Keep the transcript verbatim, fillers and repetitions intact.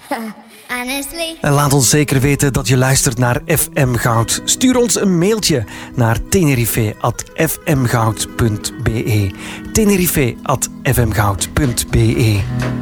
Honestly. En laat ons zeker weten dat je luistert naar F M Goud. Stuur ons een mailtje naar tenerife at f m goud punt b e. tenerife at f m goud punt b e.